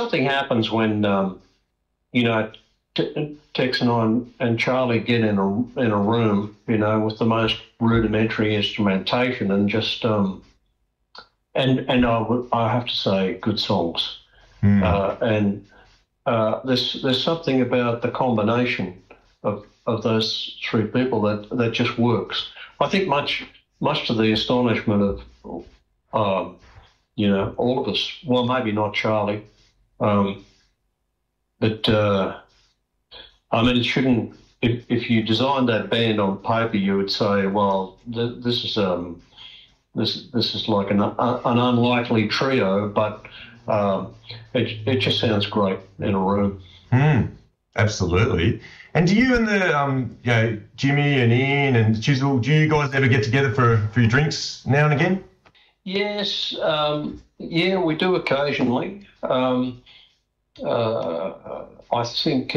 something happens when you know Tex and Charlie get in a room, with the most rudimentary instrumentation and just and I have to say good songs. And there's something about the combination of those three people that just works. I think much to the astonishment of all of us. Well, maybe not Charlie, but I mean, it shouldn't. If you designed that band on paper, you would say, well, this is like an unlikely trio, but it just sounds great in a room. Absolutely. And do you and the Jimmy and Ian and Chisel, do you guys ever get together for your drinks now and again? Yes, we do occasionally. I think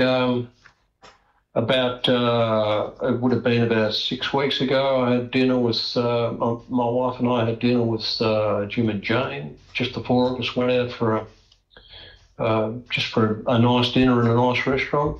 it would have been about 6 weeks ago. I had dinner with my wife and I had dinner with Jim and Jane. Just the four of us went out for a nice dinner in a nice restaurant.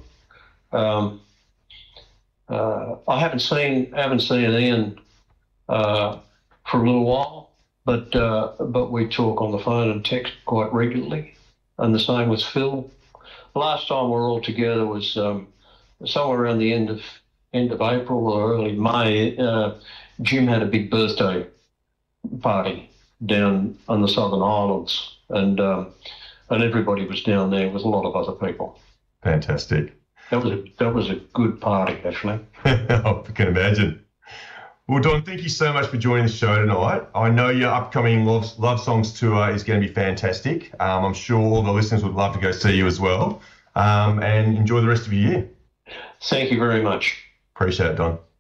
I haven't seen Ian for a little while, but we talk on the phone and text quite regularly, and the same with Phil. The last time we were all together was somewhere around the end of April or early May. Jim had a big birthday party down on the Southern Islands, and everybody was down there with a lot of other people. Fantastic. That was a good party, actually. I can imagine. Well, Don, thank you so much for joining the show tonight. I know your upcoming Love Songs tour is going to be fantastic. I'm sure all the listeners would love to go see you as well. And enjoy the rest of your year. Thank you very much. Appreciate it, Don.